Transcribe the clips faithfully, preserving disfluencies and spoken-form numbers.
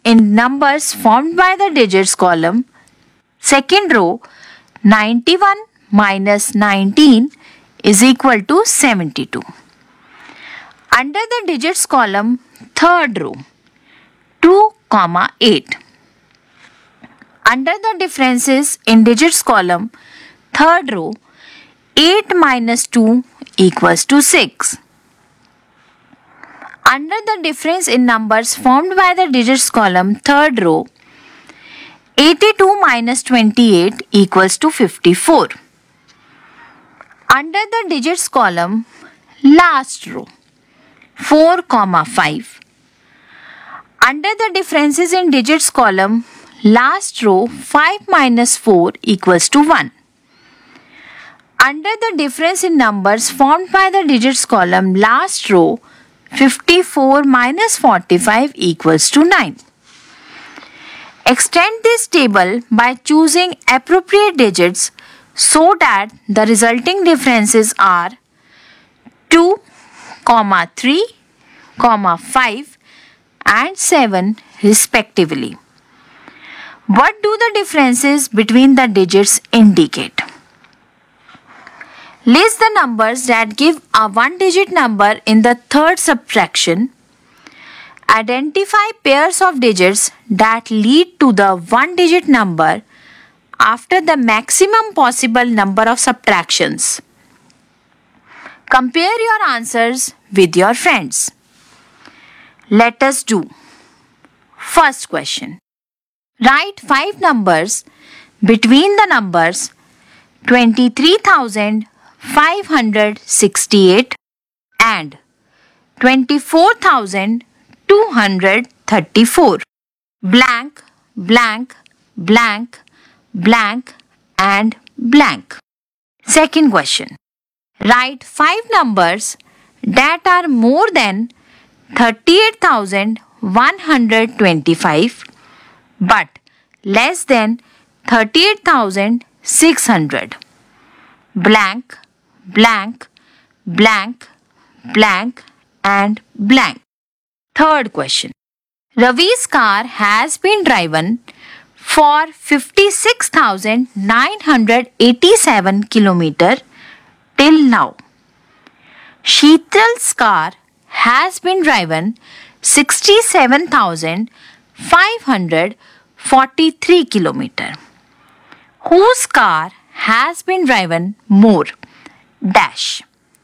in numbers formed by the digits column. Second row, ninety-one minus nineteen is equal to seventy-two. Under the digits column, third row, two comma eight. Under the differences in digits column, third row, eight minus two equals to six. Under the difference in numbers formed by the digits column, third row, eighty-two minus twenty-eight equals to fifty-four. Under the digits column, last row, four comma five. Under the differences in digits column, last row, five minus four equals to one. Under the difference in numbers formed by the digits column, last row, fifty-four minus forty-five equals to nine. Extend this table by choosing appropriate digits so that the resulting differences are two, three, five and seven respectively. What do the differences between the digits indicate? List the numbers that give a one-digit number in the third subtraction. Identify pairs of digits that lead to the one-digit number after the maximum possible number of subtractions. Compare your answers with your friends. Let us do. First question. Write five numbers between the numbers twenty-three thousand five hundred sixty-eight and twenty-four thousand two hundred thirty-four. Blank, blank, blank, blank and blank. Second question. Write five numbers that are more than thirty-eight thousand one hundred twenty-five but less than thirty-eight thousand six hundred. Blank, blank, blank, blank and blank. Third question. Ravi's car has been driven for fifty-six thousand nine hundred eighty-seven kilometers till now. Sheetal's car has been driven sixty-seven thousand five hundred forty-three kilometers. Whose car has been driven more? Dash.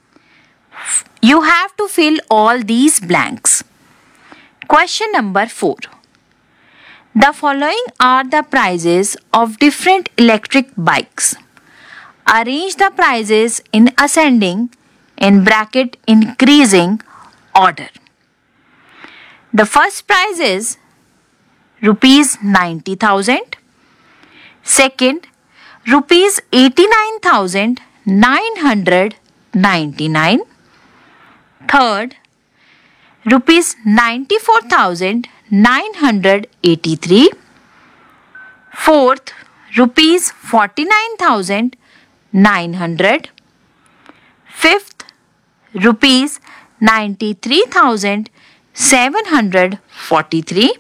You have to fill all these blanks. Question number four. The following are the prices of different electric bikes. Arrange the prices in ascending, in bracket increasing order. The first price is rupees ninety thousand. Second, rupees eighty-nine thousand nine hundred ninety-nine. Third, rupees ninety-four thousand nine hundred eighty-three. Fourth, rupees forty-nine thousand nine hundred. Fifth, rupees ninety-three thousand seven hundred forty-three.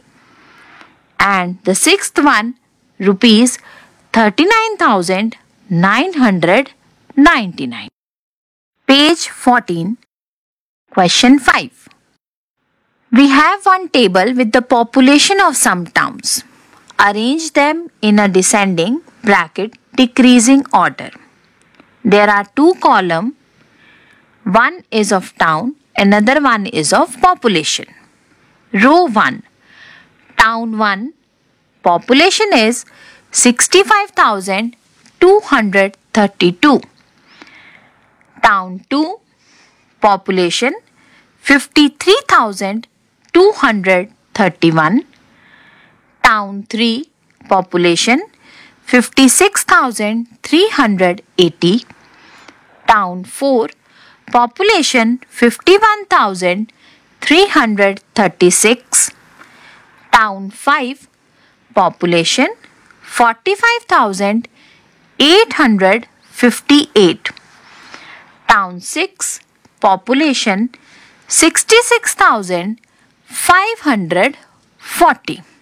And the sixth one, rupees thirty-nine thousand nine hundred ninety-nine. Page fourteen. Question five. We have one table with the population of some towns. Arrange them in a descending bracket decreasing order. There are two columns. One is of town, another one is of population. Row one. Town one. Population is sixty-five thousand two hundred thirty-two. Town two. Population fifty-three thousand two hundred thirty-one. Town three. Population fifty-six thousand three hundred eighty. Town four. Population fifty-one thousand three hundred thirty-six. Town five. Population forty-five thousand eight hundred fifty-eight. Town six. Population sixty-six thousand five hundred forty.